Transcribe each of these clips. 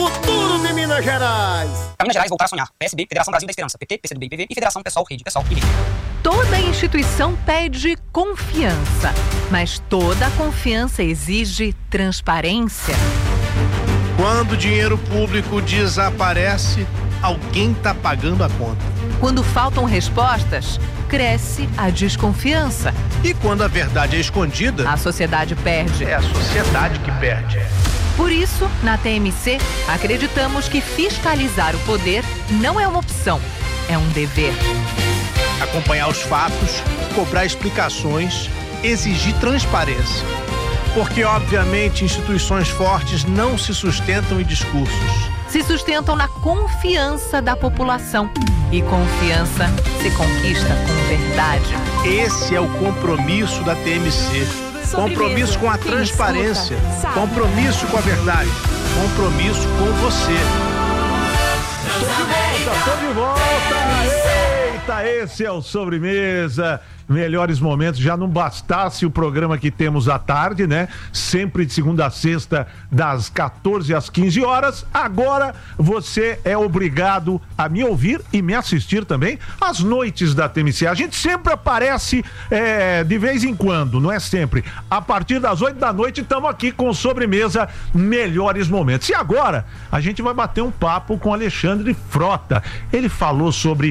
futuro de Minas Gerais. Pra Minas Gerais voltar a sonhar. PSB, Federação Brasil da Esperança, PT, PCdoB e PV e Federação PSOL, Rede, PSOL e Rede. Toda instituição pede confiança, mas toda confiança exige transparência. Quando o dinheiro público desaparece, alguém está pagando a conta. Quando faltam respostas, cresce a desconfiança. E quando a verdade é escondida, A sociedade perde. é a sociedade que perde. Por isso, na TMC, acreditamos que fiscalizar o poder não é uma opção, é um dever. Acompanhar os fatos, cobrar explicações, exigir transparência. Porque, obviamente, instituições fortes não se sustentam em discursos. Se sustentam na confiança da população. E confiança se conquista com verdade. Esse é o compromisso da TMC. Compromisso com a transparência. Compromisso com a verdade. Compromisso com você. Tô de volta! Eita, esse é o Sobremesa. Melhores momentos, já não bastasse o programa que temos à tarde, né? Sempre de segunda a sexta, das 14 às 15 horas. Agora você é obrigado a me ouvir e me assistir também às noites da TMC. A gente sempre aparece de vez em quando, não é sempre. A partir das 8 da noite estamos aqui com Sobremesa Melhores Momentos. E agora a gente vai bater um papo com Alexandre Frota. Ele falou sobre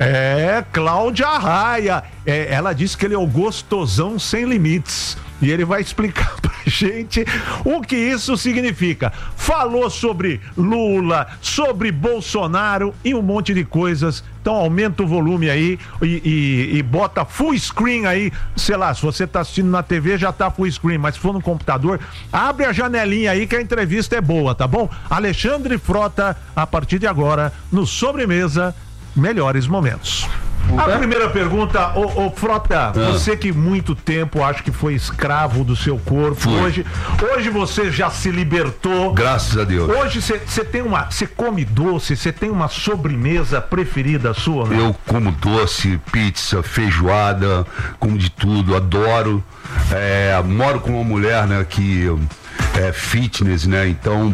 Cláudia Raia. Ela disse que ele é o gostosão sem limites. E ele vai explicar pra gente o que isso significa. Falou sobre Lula, sobre Bolsonaro e um monte de coisas. Então aumenta o volume aí e bota full screen aí. Sei lá, se você tá assistindo na TV já tá full screen, mas se for no computador, abre a janelinha aí que a entrevista é boa, tá bom? Alexandre Frota, a partir de agora, no Sobremesa Melhores Momentos. A primeira pergunta, ô Frota, você que muito tempo acho que foi escravo do seu corpo, hoje você já se libertou. Graças a Deus. Hoje você come doce, você tem uma sobremesa preferida sua, né? Eu como doce, pizza, feijoada, como de tudo, adoro. Moro com uma mulher, né, que é fitness, né? Então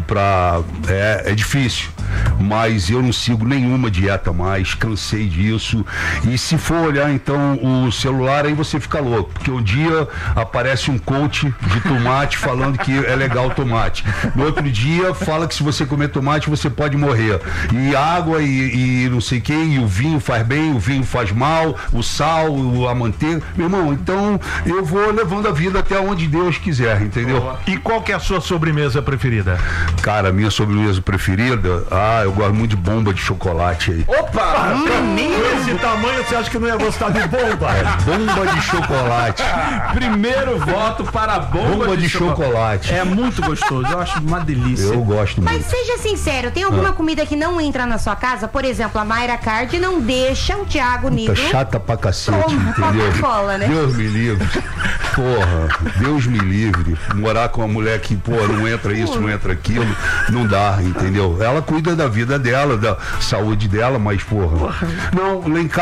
é difícil, mas eu não sigo nenhuma dieta mais, cansei disso. E se for olhar então o celular, aí você fica louco, porque um dia aparece um coach de tomate falando que é legal tomate, no outro dia fala que se você comer tomate você pode morrer, e água e não sei o que, e o vinho faz bem, o vinho faz mal, o sal, a manteiga, meu irmão. Então eu vou levando a vida até onde Deus quiser, entendeu? E qual que é a sua sobremesa preferida? Cara, a minha sobremesa preferida, eu gosto muito de bomba de chocolate aí. Opa! Com esse tamanho você acha que não ia gostar de bomba? Bomba de chocolate. Primeiro voto para a bomba de chocolate. É muito gostoso, eu acho uma delícia. Eu gosto muito. Mas seja sincero, tem alguma comida que não entra na sua casa? Por exemplo, a Mayra Card não deixa o Thiago Nigro. Tá chata pra cacete, entendeu? Coca-Cola, né? Deus me livre. Porra, Deus me livre. Morar com uma mulher que, não entra isso, não entra aquilo, não dá, entendeu? Ela cuida da vida dela, da saúde dela, mas, não, lá em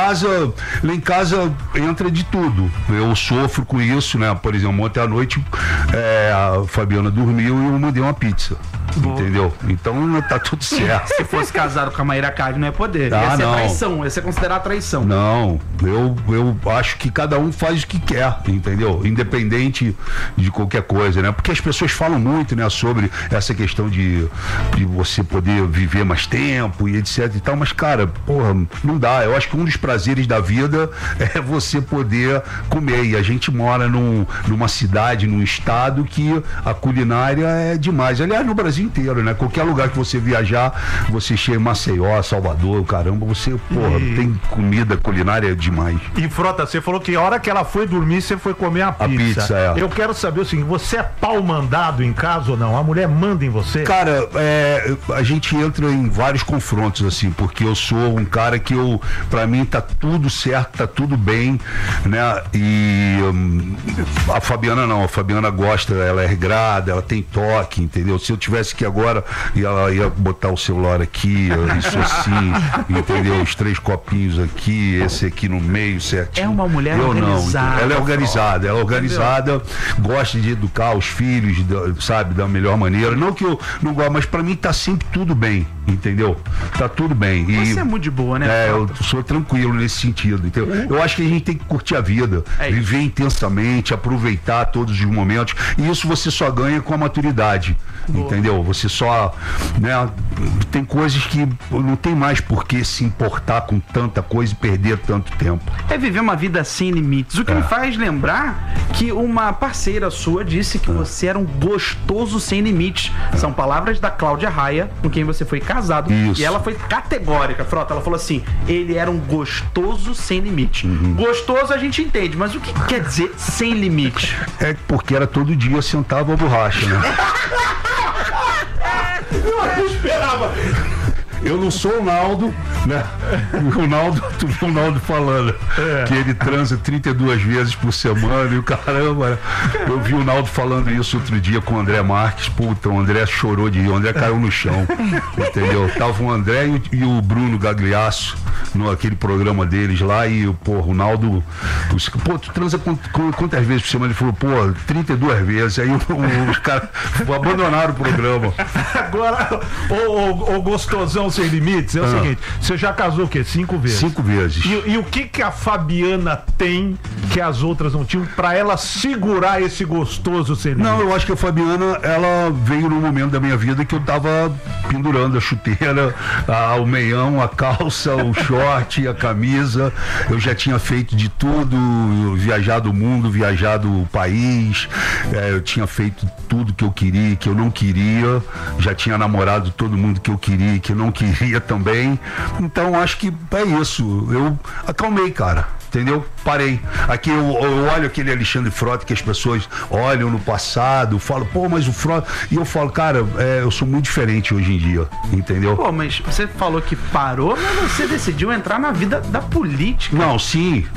casa entra de tudo. Eu sofro com isso, né? Por exemplo, ontem à noite a Fabiana dormiu e eu mandei uma pizza. Entendeu? Então tá tudo certo. Se fosse casado com a Mayra Card, não ia poder. Ia ser traição, ia ser considerado traição. Não, eu acho que cada um faz o que quer, entendeu? Independente de qualquer coisa, né? Porque as pessoas falam muito, né, sobre essa questão de você poder viver mais tempo e etc e tal, mas, cara, não dá. Eu acho que um dos prazeres da vida é você poder comer, e a gente mora numa cidade, num estado que a culinária é demais. Aliás, no Brasil inteiro, né? Qualquer lugar que você viajar, você chega em Maceió, Salvador, caramba, você, tem comida culinária demais. E Frota, você falou que a hora que ela foi dormir, você foi comer a pizza. Eu quero saber o seguinte, você é pau mandado em casa ou não? A mulher manda em você? Cara, a gente entra em vários confrontos, assim, porque eu sou um cara que pra mim tá tudo certo, tá tudo bem, né? E a Fabiana não, a Fabiana gosta, ela é regrada, ela tem toque, entendeu? Se eu tivesse soubesse que agora ela ia botar o celular aqui, isso assim, entendeu? Os 3 copinhos aqui, esse aqui no meio, certinho. É uma mulher organizada. Ela é organizada, gosta de educar os filhos, sabe, da melhor maneira. Não que eu não gosto, mas pra mim tá sempre tudo bem, entendeu? Tá tudo bem. Você é muito de boa, né? Eu sou tranquilo nesse sentido, entendeu? Eu acho que a gente tem que curtir a vida, viver intensamente, aproveitar todos os momentos, e isso você só ganha com a maturidade, entendeu? Você só, né, tem coisas que não tem mais por que se importar com tanta coisa e perder tanto tempo. É viver uma vida sem limites, o que me faz lembrar que uma parceira sua disse que você era um gostoso sem limites. São palavras da Cláudia Raia, com quem você foi casado. Isso. E ela foi categórica, Frota. Ela falou assim: ele era um gostoso sem limite. Gostoso a gente entende, mas o que quer dizer sem limite? É porque era todo dia sentava a borracha, né? Eu esperava. Eu não sou o Naldo, né? Tu viu o Naldo falando que ele transa 32 vezes por semana e o caramba, né? Eu vi o Naldo falando isso outro dia com o André Marques. Puta, o André chorou de rir, o André caiu no chão, entendeu? Tava o André e o Bruno Gagliasso naquele programa deles lá e, o Naldo, tu transa quantas vezes por semana? Ele falou, 32 vezes. Aí os caras abandonaram o programa. Agora, o gostosão sem limites é o seguinte, você já casou o quê? 5 vezes? 5 vezes. E o que a Fabiana tem que as outras não tinham pra ela segurar esse gostoso sem limites? Não, eu acho que a Fabiana, ela veio num momento da minha vida que eu tava pendurando a chuteira, o meião, a calça, o short, a camisa. Eu já tinha feito de tudo, viajado o mundo, viajado o país, eu tinha feito tudo que eu queria e que eu não queria, já tinha namorado todo mundo que eu queria e que eu não queria também. Então acho que é isso. Eu acalmei, cara. Entendeu? Parei. Aqui eu olho aquele Alexandre Frota que as pessoas olham no passado, falam, mas o Frota. E eu falo, cara, eu sou muito diferente hoje em dia. Entendeu? Mas você falou que parou, mas você decidiu entrar na vida da política. Não, sim.